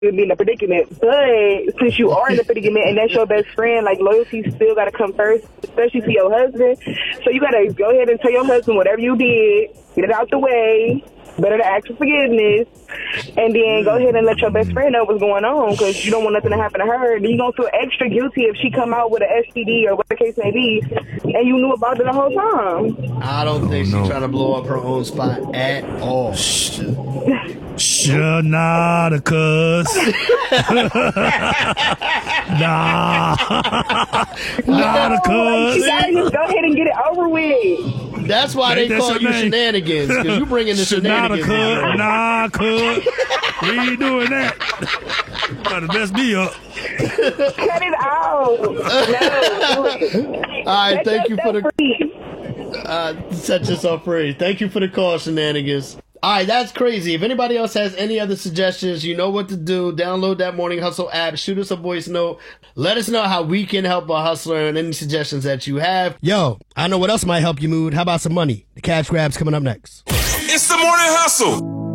would be in a predicament. But since you are in a predicament and that's your best friend, like loyalty still got to come first, especially to your husband. So you got to go ahead and tell your husband whatever you did, get it out the way. Better to ask for forgiveness, and then go ahead and let your best friend know what's going on, because you don't want nothing to happen to her. Then you're going to feel extra guilty if she come out with an STD or what the case may be, and you knew about it the whole time. I don't think she's trying to blow up her own spot at all. Sure, nah, the cuz. Nah, the cuz. You gotta just go ahead and get it over with. That's why they call you shenanigans, because you bringing the shenanigans. Nah, cuz. We ain't doing that. Better mess me up. Cut it out. No. All right, thank you for the... set yourself free. Thank you for the call, shenanigans. All right, that's crazy. If anybody else has any other suggestions, you know what to do. Download that Morning Hustle app. Shoot us a voice note. Let us know how we can help a hustler and any suggestions that you have. Yo, I know what else might help your mood. How about some money? The cash grab's coming up next. It's the Morning Hustle.